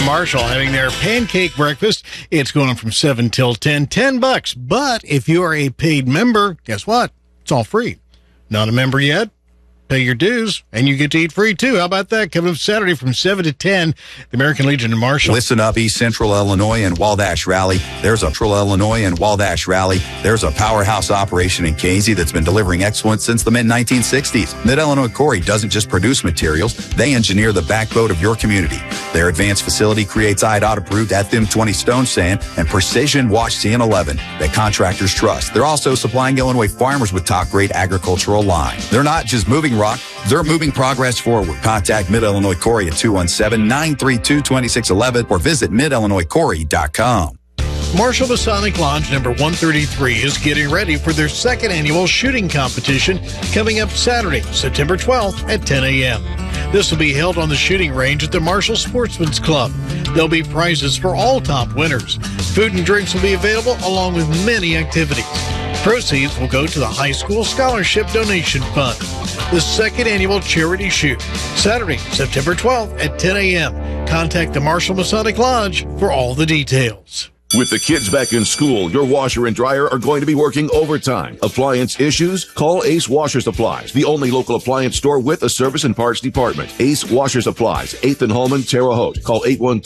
Marshall having their pancake breakfast. It's going on from 7 till 10, $10. But if you are a paid member, guess what? It's all free. Not a member yet? Pay your dues, and you get to eat free, too. How about that? Coming up Saturday from 7 to 10, the American Legion in Marshall. Listen up, East Central Illinois and Wabash Rally. There's a Central Illinois and Wabash Rally. There's a powerhouse operation in Casey that's been delivering excellence since the mid-1960s. Mid-Illinois Quarry doesn't just produce materials. They engineer the backbone of your community. Their advanced facility creates IDOT-approved FM20 stone sand and precision wash CN11 that contractors trust. They're also supplying Illinois farmers with top-grade agricultural lime. They're not just moving rock, they're moving progress forward. Contact Mid-Illinois Quarry at 217-932-2611 or visit midillinoisquarry.com. Marshall Masonic Lodge number 133 is getting ready for their second annual shooting competition coming up Saturday, September 12th at 10 a.m. This will be held on the shooting range at the Marshall Sportsman's Club. There'll be prizes for all top winners. Food and drinks will be available along with many activities. Proceeds will go to the High School Scholarship Donation Fund. The second annual charity shoot, Saturday, September 12th at 10 a.m. Contact the Marshall Masonic Lodge for all the details. With the kids back in school, your washer and dryer are going to be working overtime. Appliance issues? Call Ace Washer Supplies, the only local appliance store with a service and parts department. Ace Washer Supplies, 8th and Holman, Terre Haute. Call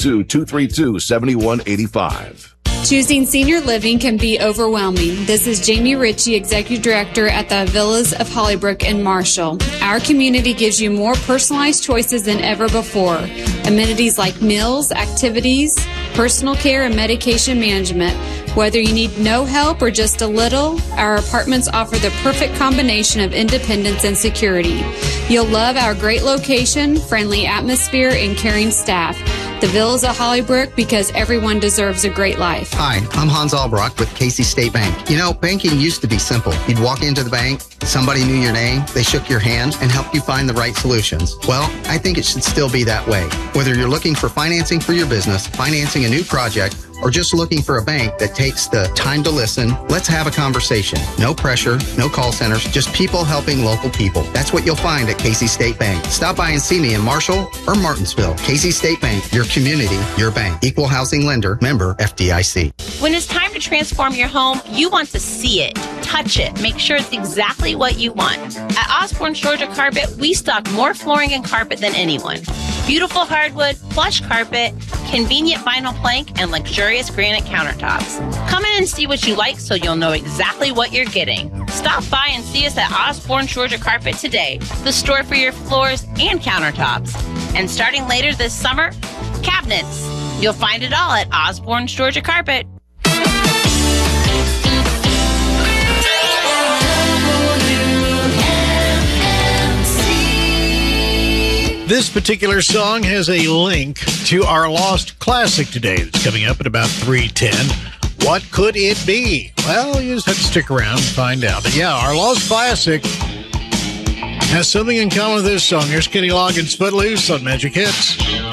812-232-7185. Choosing senior living can be overwhelming. This is Jamie Ritchie, Executive Director at the Villas of Hollybrook in Marshall. Our community gives you more personalized choices than ever before. Amenities like meals, activities, personal care, and medication management. Whether you need no help or just a little, our apartments offer the perfect combination of independence and security. You'll love our great location, friendly atmosphere, and caring staff. The Villas of Hollybrook, because everyone deserves a great life. Hi, I'm Hans Albrock with Casey State Bank. You know, banking used to be simple. You'd walk into the bank, somebody knew your name, they shook your hand, and helped you find the right solutions. Well, I think it should still be that way. Whether you're looking for financing for your business, financing a new project, or just looking for a bank that takes the time to listen, let's have a conversation. No pressure, no call centers, just people helping local people. That's what you'll find at Casey State Bank. Stop by and see me in Marshall or Martinsville. Casey State Bank, your community, your bank. Equal housing lender, member FDIC. When it's time to transform your home, you want to see it, touch it, make sure it's exactly what you want. At Osborne Georgia Carpet, we stock more flooring and carpet than anyone. Beautiful hardwood, plush carpet, convenient vinyl plank, and luxurious granite countertops. Come in and see what you like so you'll know exactly what you're getting. Stop by and see us at Osborne Georgia Carpet today, the store for your floors and countertops. And starting later this summer, cabinets. You'll find it all at Osborne Georgia Carpet. This particular song has a link to our Lost Classic today that's coming up at about 3:10. What could it be? Well, you just have to stick around and find out. But yeah, our Lost Classic has something in common with this song. Here's Kenny Loggins' Footloose on Magic Hits.